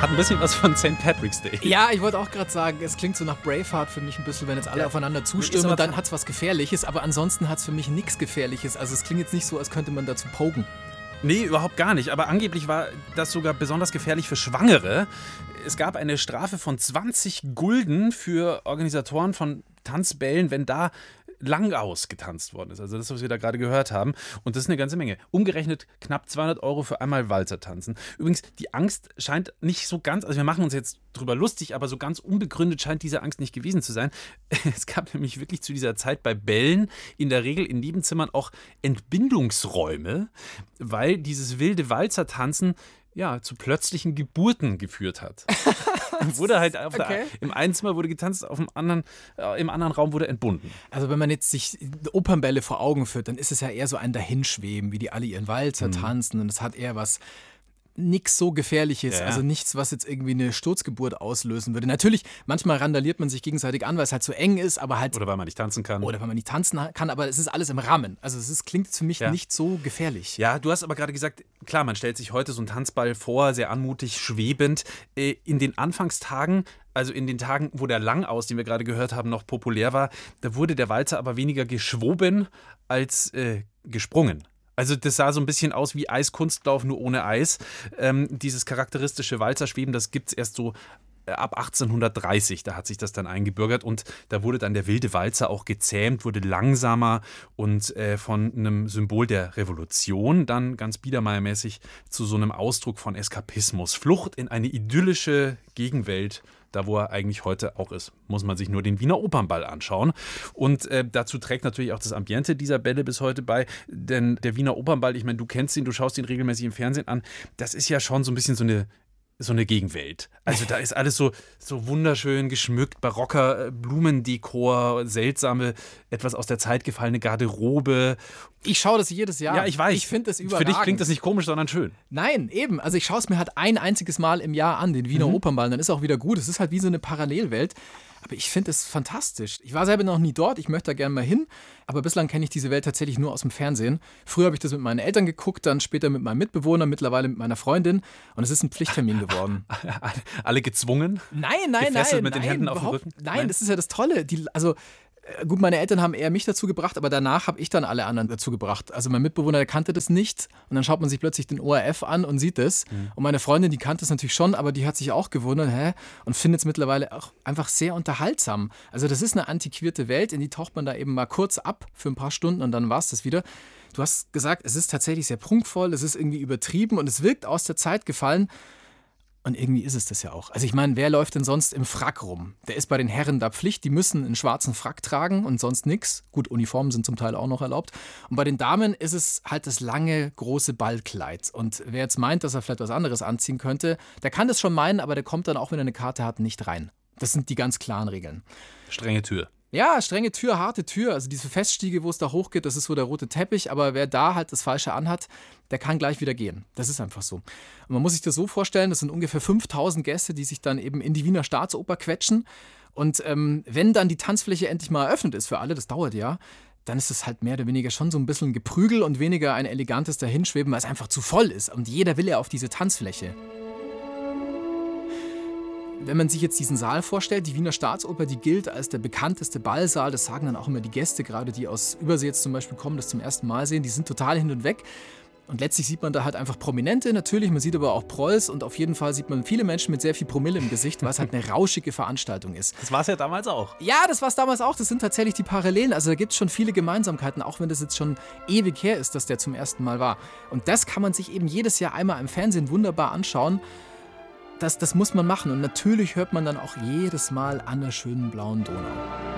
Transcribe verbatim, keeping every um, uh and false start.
Hat ein bisschen was von Sankt Patrick's Day. Ja, ich wollte auch gerade sagen, es klingt so nach Braveheart für mich ein bisschen, wenn jetzt alle ja. aufeinander zustürmen und dann hat es was Gefährliches, aber ansonsten hat es für mich nichts Gefährliches. Also es klingt jetzt nicht so, als könnte man dazu pogen. Nee, überhaupt gar nicht. Aber angeblich war das sogar besonders gefährlich für Schwangere. Es gab eine Strafe von zwanzig Gulden für Organisatoren von Tanzbällen, wenn da Langaus getanzt worden ist. Also das, was wir da gerade gehört haben. Und das ist eine ganze Menge. Umgerechnet knapp zweihundert Euro für einmal Walzer tanzen. Übrigens, die Angst scheint nicht so ganz, also wir machen uns jetzt drüber lustig, aber so ganz unbegründet scheint diese Angst nicht gewesen zu sein. Es gab nämlich wirklich zu dieser Zeit bei Bällen in der Regel in Nebenzimmern auch Entbindungsräume, weil dieses wilde Walzertanzen ja, zu plötzlichen Geburten geführt hat. wurde halt auf okay. der, im einen Zimmer wurde getanzt, auf dem anderen, äh, im anderen Raum wurde entbunden. Also wenn man jetzt sich Opernbälle vor Augen führt, dann ist es ja eher so ein Dahinschweben, wie die alle ihren Walzer mhm. tanzen und es hat eher was nichts so Gefährliches, ja. also nichts, was jetzt irgendwie eine Sturzgeburt auslösen würde. Natürlich, manchmal randaliert man sich gegenseitig an, weil es halt zu eng ist, aber halt... Oder weil man nicht tanzen kann. Oder weil man nicht tanzen kann, aber es ist alles im Rahmen. Also es ist, klingt für mich ja. nicht so gefährlich. Ja, du hast aber gerade gesagt, klar, man stellt sich heute so einen Tanzball vor, sehr anmutig, schwebend. In den Anfangstagen, also in den Tagen, wo der Langaus, den wir gerade gehört haben, noch populär war, da wurde der Walzer aber weniger geschwoben als äh, gesprungen. Also das sah so ein bisschen aus wie Eiskunstlauf, nur ohne Eis. Ähm, dieses charakteristische Walzerschweben, das gibt es erst so ab achtzehnhundertdreißig, da hat sich das dann eingebürgert und da wurde dann der wilde Walzer auch gezähmt, wurde langsamer und äh, von einem Symbol der Revolution dann ganz biedermeiermäßig zu so einem Ausdruck von Eskapismus. Flucht in eine idyllische Gegenwelt, da wo er eigentlich heute auch ist. Muss man sich nur den Wiener Opernball anschauen. Und äh, dazu trägt natürlich auch das Ambiente dieser Bälle bis heute bei. Denn der Wiener Opernball, ich meine, du kennst ihn, du schaust ihn regelmäßig im Fernsehen an, das ist ja schon so ein bisschen so eine so eine Gegenwelt. Also da ist alles so, so wunderschön geschmückt, barocker Blumendekor, seltsame, etwas aus der Zeit gefallene Garderobe. Ich schaue das jedes Jahr. Ja, ich weiß. Ich finde das überragend. Für dich klingt das nicht komisch, sondern schön. Nein, eben. Also ich schaue es mir halt ein einziges Mal im Jahr an, den Wiener mhm. Opernball. Dann ist auch wieder gut. Es ist halt wie so eine Parallelwelt. Aber ich finde es fantastisch. Ich war selber noch nie dort, ich möchte da gerne mal hin, aber bislang kenne ich diese Welt tatsächlich nur aus dem Fernsehen. Früher habe ich das mit meinen Eltern geguckt, dann später mit meinem Mitbewohner, mittlerweile mit meiner Freundin und es ist ein Pflichttermin geworden. Alle gezwungen? Nein, nein, Gefesselt nein. mit den nein, Händen auf dem Rücken? Nein, nein, das ist ja das Tolle. Die, also gut, meine Eltern haben eher mich dazu gebracht, aber danach habe ich dann alle anderen dazu gebracht. Also mein Mitbewohner, der kannte das nicht und dann schaut man sich plötzlich den O R F an und sieht es. Mhm. Und meine Freundin, die kannte es natürlich schon, aber die hat sich auch gewundert, hä? Und findet es mittlerweile auch einfach sehr unterhaltsam. Also das ist eine antiquierte Welt, in die taucht man da eben mal kurz ab für ein paar Stunden und dann war es das wieder. Du hast gesagt, es ist tatsächlich sehr prunkvoll, es ist irgendwie übertrieben und es wirkt aus der Zeit gefallen. Und irgendwie ist es das ja auch. Also ich meine, wer läuft denn sonst im Frack rum? Der ist bei den Herren da Pflicht, die müssen einen schwarzen Frack tragen und sonst nichts. Gut, Uniformen sind zum Teil auch noch erlaubt. Und bei den Damen ist es halt das lange, große Ballkleid. Und wer jetzt meint, dass er vielleicht was anderes anziehen könnte, der kann das schon meinen, aber der kommt dann auch, wenn er eine Karte hat, nicht rein. Das sind die ganz klaren Regeln. Strenge Tür. Ja, strenge Tür, harte Tür. Also diese Feststiege, wo es da hochgeht, das ist so der rote Teppich. Aber wer da halt das Falsche anhat, der kann gleich wieder gehen. Das ist einfach so. Und man muss sich das so vorstellen, das sind ungefähr fünftausend Gäste, die sich dann eben in die Wiener Staatsoper quetschen. Und ähm, wenn dann die Tanzfläche endlich mal eröffnet ist für alle, das dauert ja, dann ist es halt mehr oder weniger schon so ein bisschen Geprügel und weniger ein elegantes Dahinschweben, weil es einfach zu voll ist. Und jeder will ja auf diese Tanzfläche. Wenn man sich jetzt diesen Saal vorstellt, die Wiener Staatsoper, die gilt als der bekannteste Ballsaal. Das sagen dann auch immer die Gäste, gerade die aus Übersee jetzt zum Beispiel kommen, das zum ersten Mal sehen. Die sind total hin und weg. Und letztlich sieht man da halt einfach Prominente natürlich, man sieht aber auch Prolls und auf jeden Fall sieht man viele Menschen mit sehr viel Promille im Gesicht, weil es halt eine rauschige Veranstaltung ist. Das war es ja damals auch. Ja, das war es damals auch. Das sind tatsächlich die Parallelen. Also da gibt es schon viele Gemeinsamkeiten, auch wenn das jetzt schon ewig her ist, dass der zum ersten Mal war. Und das kann man sich eben jedes Jahr einmal im Fernsehen wunderbar anschauen. Das, das muss man machen und natürlich hört man dann auch jedes Mal an der schönen blauen Donau.